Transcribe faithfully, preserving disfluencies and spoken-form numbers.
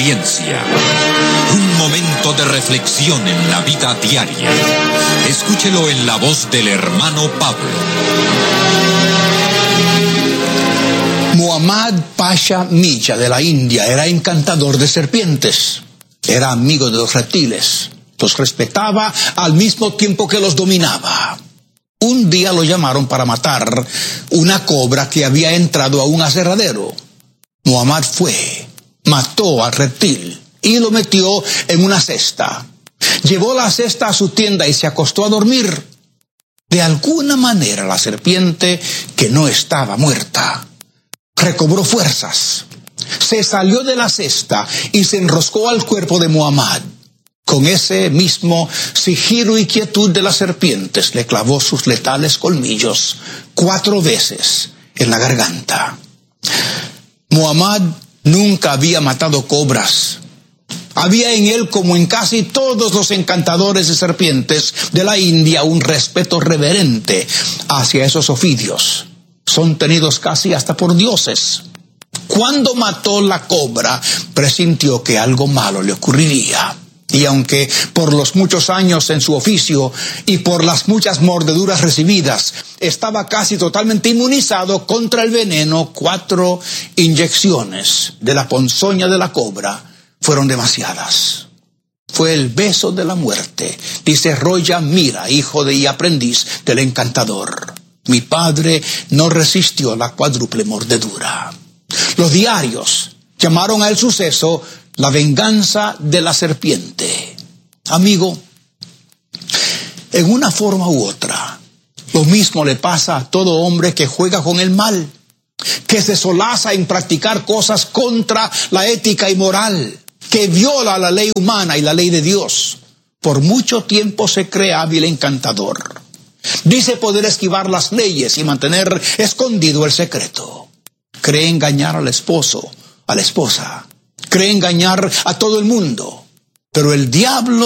experiencia. Un momento de reflexión en la vida diaria. Escúchelo en la voz del hermano Pablo. Muhammad Pasha Milla de la India era encantador de serpientes. Era amigo de los reptiles. Los respetaba al mismo tiempo que los dominaba. Un día lo llamaron para matar una cobra que había entrado a un aserradero. Muhammad fue, mató al reptil y lo metió en una cesta. Llevó la cesta a su tienda y se acostó a dormir. De alguna manera la serpiente, que no estaba muerta, recobró fuerzas. Se salió de la cesta y se enroscó al cuerpo de Muhammad. Con ese mismo sigilo y quietud de las serpientes, le clavó sus letales colmillos cuatro veces en la garganta. Muhammad nunca había matado cobras. Había en él, como en casi todos los encantadores de serpientes de la India, un respeto reverente hacia esos ofidios. Son tenidos casi hasta por dioses. Cuando mató la cobra, presintió que algo malo le ocurriría. Y aunque por los muchos años en su oficio y por las muchas mordeduras recibidas, estaba casi totalmente inmunizado contra el veneno, cuatro inyecciones de la ponzoña de la cobra fueron demasiadas. Fue el beso de la muerte, dice Roya Mira, hijo de y aprendiz del encantador. Mi padre no resistió la cuádruple mordedura. Los diarios llamaron al suceso la venganza de la serpiente. Amigo, en una forma u otra, lo mismo le pasa a todo hombre que juega con el mal, que se solaza en practicar cosas contra la ética y moral, que viola la ley humana y la ley de Dios. Por mucho tiempo se cree hábil encantador. Dice poder esquivar las leyes y mantener escondido el secreto. Cree engañar al esposo, a la esposa. Cree engañar a todo el mundo. Pero el diablo